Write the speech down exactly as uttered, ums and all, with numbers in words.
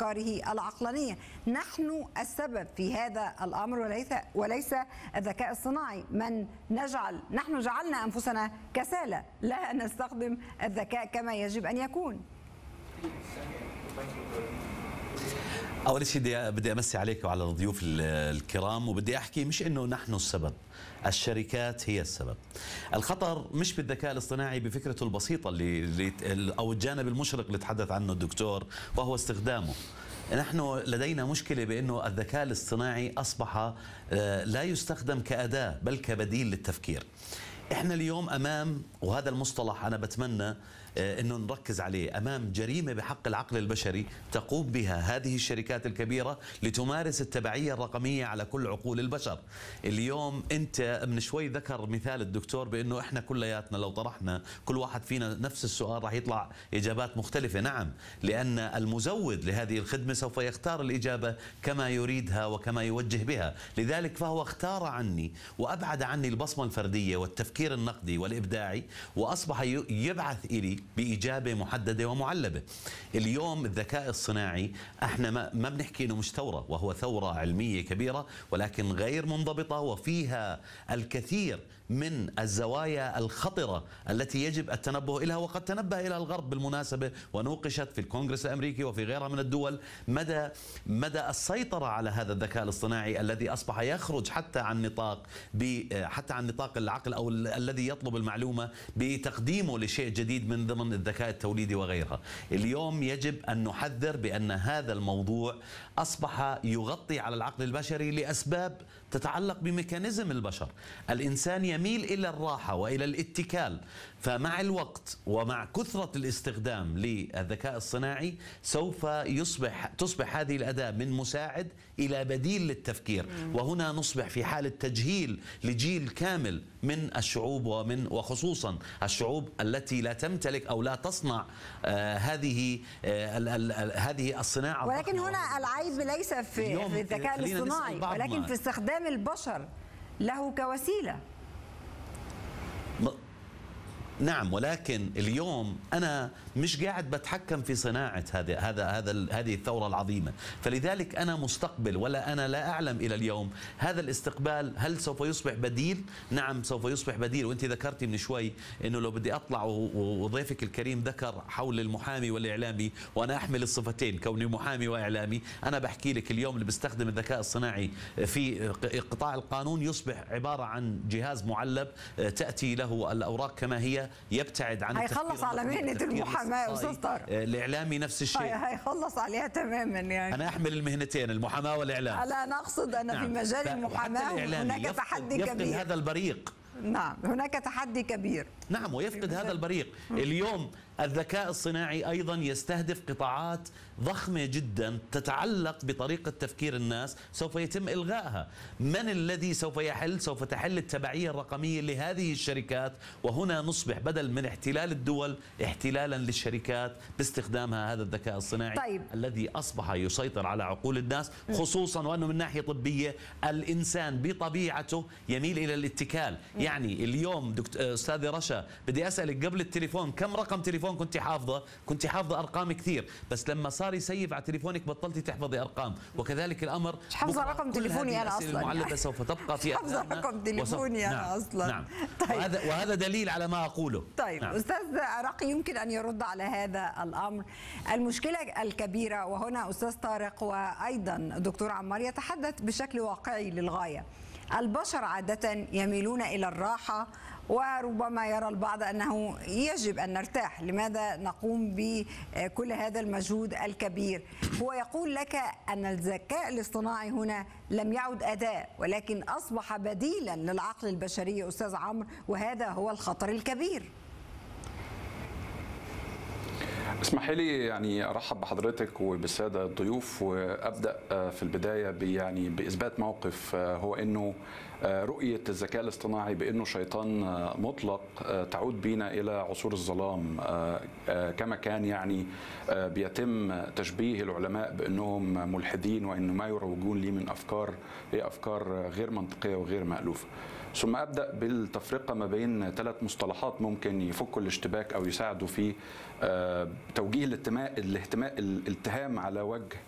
بأفكاره العقلانية. نحن السبب في هذا الأمر وليس وليس الذكاء الصناعي. من نجعل نحن جعلنا أنفسنا كسالى لا نستخدم الذكاء كما يجب أن يكون. أول شيء بدي أمسي عليك وعلى الضيوف الكرام، وبدي أحكي مش إنه نحن السبب، الشركات هي السبب. الخطر مش بالذكاء الاصطناعي بفكرته البسيطة اللي أو الجانب المشرق اللي تحدث عنه الدكتور وهو استخدامه. نحن لدينا مشكلة بأنه الذكاء الاصطناعي أصبح لا يستخدم كأداة بل كبديل للتفكير. احنا اليوم امام، وهذا المصطلح انا بتمنى انه نركز عليه، امام جريمه بحق العقل البشري تقوم بها هذه الشركات الكبيره لتمارس التبعيه الرقميه على كل عقول البشر. اليوم انت من شوي ذكر مثال الدكتور بانه احنا كلياتنا لو طرحنا كل واحد فينا نفس السؤال راح يطلع اجابات مختلفه. نعم، لان المزود لهذه الخدمه سوف يختار الاجابه كما يريدها وكما يوجه بها، لذلك فهو اختار عني وابعد عني البصمه الفرديه والتفكير النقدي والإبداعي، وأصبح يبعث إلي بإجابة محددة ومعلبة. اليوم الذكاء الصناعي احنا ما بنحكي انه مش ثورة، وهو ثورة علمية كبيرة ولكن غير منضبطة وفيها الكثير من الزوايا الخطرة التي يجب التنبه إليها، وقد تنبه إلى الغرب بالمناسبة ونوقشت في الكونغرس الأمريكي وفي غيرها من الدول مدى مدى السيطرة على هذا الذكاء الاصطناعي الذي أصبح يخرج حتى عن نطاق حتى عن نطاق العقل أو الذي يطلب المعلومة بتقديمه لشيء جديد من ضمن الذكاء التوليدي وغيرها. اليوم يجب أن نحذر بأن هذا الموضوع أصبح يغطي على العقل البشري لأسباب تتعلق بميكانيزم البشر. الإنسان يميل إلى الراحة وإلى الاتكال، فمع الوقت ومع كثرة الاستخدام للذكاء الصناعي سوف يصبح تصبح هذه الأداة من مساعد إلى بديل للتفكير، وهنا نصبح في حالة تجهيل لجيل كامل من الشعوب ومن وخصوصا الشعوب التي لا تمتلك أو لا تصنع آه هذه آه ال ال ال هذه الصناعة. ولكن هنا العيب ليس في, في الذكاء الاصطناعي ولكن في استخدام البشر له كوسيلة. نعم، ولكن اليوم أنا مش قاعد بتحكم في صناعة هذا هذا هذا هذه الثورة العظيمة، فلذلك أنا مستقبل ولا أنا لا أعلم إلى اليوم هذا الاستقبال هل سوف يصبح بديل؟ نعم سوف يصبح بديل. وأنت ذكرتي من شوي إنه لو بدي أطلع وضيفك الكريم ذكر حول المحامي والإعلامي، وأنا أحمل الصفتين كوني محامي وإعلامي. أنا بحكي لك اليوم اللي بيستخدم الذكاء الصناعي في قطاع القانون يصبح عبارة عن جهاز معلب تأتي له الأوراق كما هي، يبتعد عن هيخلص على مهنة المحاماة أستاذ طارق. الإعلامي نفس الشيء، هيخلص عليها تماما. يعني أنا أحمل المهنتين المحاماة والإعلام. لا أنا أقصد أن نعم. في مجال المحاماة هناك تحدي يفقد كبير. يفقد هذا البريق. نعم هناك تحدي كبير. نعم ويفقد هذا البريق. اليوم الذكاء الصناعي أيضا يستهدف قطاعات ضخمة جدا تتعلق بطريقة تفكير الناس سوف يتم إلغائها. من الذي سوف يحل؟ سوف تحل التبعية الرقمية لهذه الشركات، وهنا نصبح بدل من احتلال الدول احتلالا للشركات باستخدامها هذا الذكاء الصناعي. طيب. الذي أصبح يسيطر على عقول الناس، خصوصا وأنه من ناحية طبية الإنسان بطبيعته يميل إلى الاتكال. يعني اليوم دكتور أستاذة رشا بدي أسألك قبل التليفون كم رقم تليفون كنت حافظة؟ كنت حافظة أرقام كثير، بس لما صار يسيف على تليفونك بطلتي تحفظي أرقام، وكذلك الأمر مش حافظة رقم تليفوني أنا أصلا. المعلبة يعني. سوف تبقى في حافظة رقم تليفوني وسوف... أنا نعم. أصلا. نعم. طيب. وهذا وهذا دليل على ما أقوله. طيب نعم. أستاذ رقي يمكن أن يرد على هذا الأمر. المشكلة الكبيرة، وهنا أستاذ طارق وأيضا دكتور عمار يتحدث بشكل واقعي للغاية، البشر عادة يميلون إلى الراحة، وربما يرى البعض أنه يجب أن نرتاح، لماذا نقوم بكل هذا المجهود الكبير؟ هو يقول لك أن الذكاء الاصطناعي هنا لم يعد أداة ولكن أصبح بديلا للعقل البشري أستاذ عمرو، وهذا هو الخطر الكبير. اسمحي لي يعني ارحب بحضرتك وبالساده الضيوف، وابدا في البدايه يعني باثبات موقف، هو انه رؤيه الذكاء الاصطناعي بانه شيطان مطلق تعود بنا الى عصور الظلام، كما كان يعني بيتم تشبيه العلماء بانهم ملحدين وانه ما يروجون لي من افكار هي افكار غير منطقيه وغير مألوفه. ثم ابدا بالتفرقه ما بين ثلاث مصطلحات ممكن يفكوا الاشتباك او يساعدوا في توجيه الاتهام على وجه